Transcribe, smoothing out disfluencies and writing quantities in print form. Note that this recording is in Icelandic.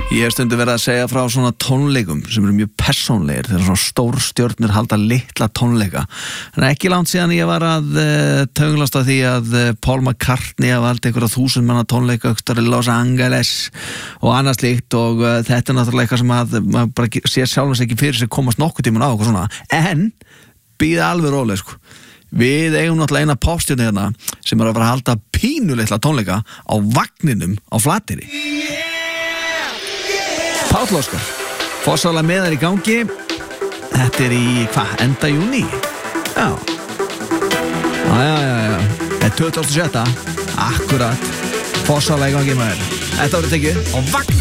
Ég hef stundum verið að segja frá svona tónleikum sem eru mjög persónlegir þegar svona stór stjörnur halda litla tónleika. En ekki langt síðan ég var að tönglast að því að Paul McCartney hafa haldið einhverja 1000 manna tónleika í Los Angeles og annað slíkt og þetta náttúrulega eitthvað sem að maður bara sér sjálfins ekki fyrir sig komast nokkuð tíman á eitthvað svona. En bíða alveg róleg sko. Við eigum náttúrulega eina popstjörnu hérna sem að fara að halda pínulitla tónleika á vagninum á Flateyri. Páll Óskar, fórsalega með þær í gangi. Þetta í, enda júní? Já. Þetta 27. Akkurat. Fórsalega í gangi með þær. Þetta voru tekið á vagn.